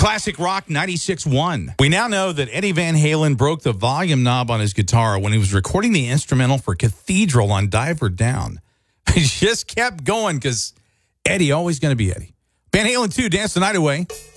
Classic Rock 96.1. We now know that Eddie Van Halen broke the volume knob on his guitar when he was recording the instrumental for Cathedral on Diver Down. He just kept going because Eddie, always going to be Eddie. Van Halen 2, Dance the Night Away.